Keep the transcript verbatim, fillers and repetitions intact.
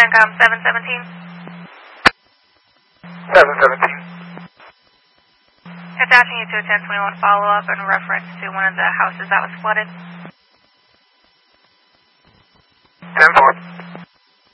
CENTCOM seven seventeen. seven seventeen. Attaching you to a ten twenty-one follow-up in reference to one of the houses that was flooded. ten four.